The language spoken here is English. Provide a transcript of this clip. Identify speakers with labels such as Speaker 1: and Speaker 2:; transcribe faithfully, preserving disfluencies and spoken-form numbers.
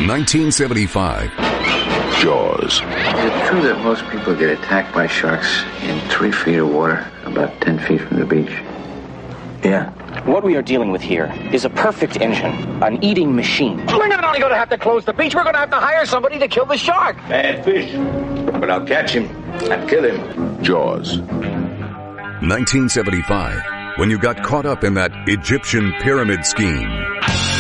Speaker 1: nineteen seventy-five. Jaws.
Speaker 2: Is it true that most people get attacked by sharks in three feet of water, about ten feet from the beach?
Speaker 3: Yeah.
Speaker 4: What we are dealing with here is a perfect engine, an eating machine. We're not only going to have to close the beach, we're going to have to hire somebody to kill the shark.
Speaker 5: Bad fish, but I'll catch him and kill him.
Speaker 1: Jaws. nineteen seventy-five, when you got caught up in that Egyptian pyramid scheme.